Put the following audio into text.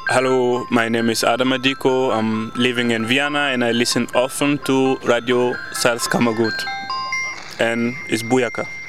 Hello, my name is Adam Adiko. I'm living in Vienna and I listen often to Radio Salzkammergut. And it's Bujaka.